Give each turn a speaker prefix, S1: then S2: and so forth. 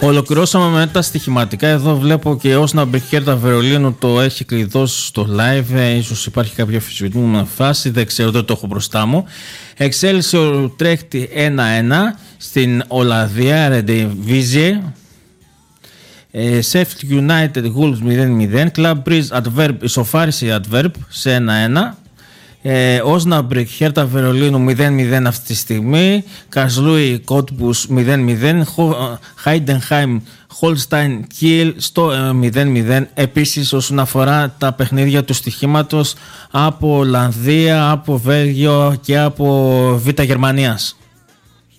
S1: Ολοκληρώσαμε με τα στοιχηματικά. Εδώ βλέπω και Όσναμπρικ Χέρτα Βερολίνου το έχει κλειδώσει στο live. Ίσως υπάρχει κάποια αμφισβητούμενη φάση, δεν ξέρω, δεν το έχω μπροστά μου. Excelsior Τρέχτη 1-1 στην Ολλανδία, Eredivisie. Sheffield United Wolves 0-0. Club Brugge Adverb ισοφάρισε Adverb σε 1-1. Όσναμπρικ Χέρτα Βερολίνου 0-0 αυτή τη στιγμή. Καρσλούι Κότμπους 0-0. Χάιντενχάιμ Χολστάιν Κιέλ στο 0-0. Επίσης, όσον αφορά τα παιχνίδια του στοιχήματος από Ολλανδία, από Βέλγιο και από Β' Γερμανίας.